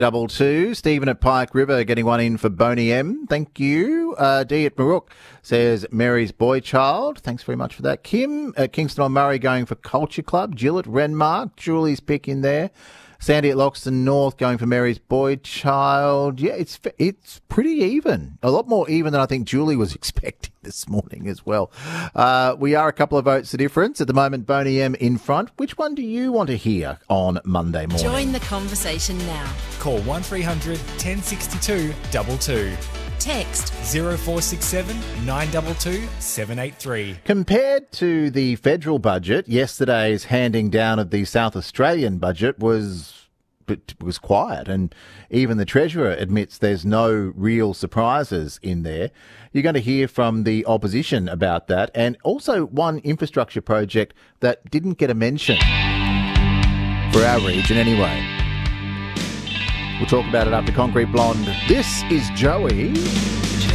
222. Stephen at Pike River getting one in for Boney M. Thank you. D at Marook says Mary's boy child. Thanks very much for that. Kim at Kingston on Murray going for Culture Club. Jill at Renmark. Julie's pick in there. Sandy at Loxton North going for Mary's boy child. Yeah, it's pretty even. A lot more even than I think Julie was expecting this morning as well. We are a couple of votes the difference. At the moment, Boney M in front. Which one do you want to hear on Monday morning? Join the conversation now. Call 1300 1062 22. Text 0467 922 783. Compared to the federal budget, yesterday's handing down of the South Australian budget was quiet, and even the Treasurer admits there's no real surprises in there. You're going to hear from the opposition about that, and also one infrastructure project that didn't get a mention for our region anyway. We'll talk about it after Concrete Blonde. This is Joey.